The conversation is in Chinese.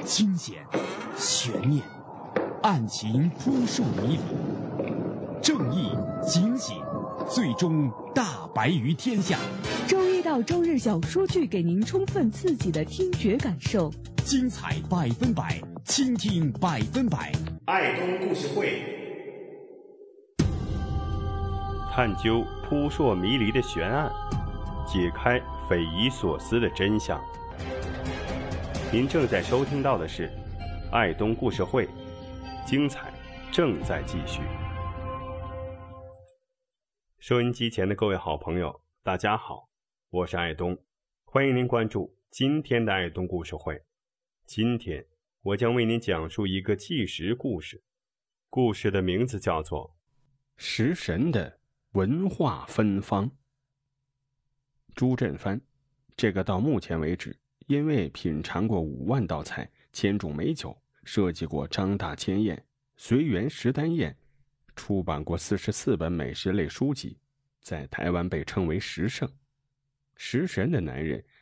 惊险、悬念、案情扑朔迷离，正义、警醒，最终大白于天下。 周一到周日小说剧，给您充分刺激的听觉感受， 精彩100%，倾听100%。 爱东故事会， 探究扑朔迷离的悬案，解开匪夷所思的真相。您正在收听到的是爱东故事会，精彩正在继续。收音机前的各位好朋友，大家好，我是爱东，欢迎您关注今天的爱东故事会。今天我将为您讲述一个纪实故事，故事的名字叫做《食神的文化芬芳》。朱振藩，这个到目前为止因为品尝过5万道菜、1000种美酒，设计过张大千宴、随园食单宴，出版过44本美食类书籍，在台湾被称为食圣。食神的男人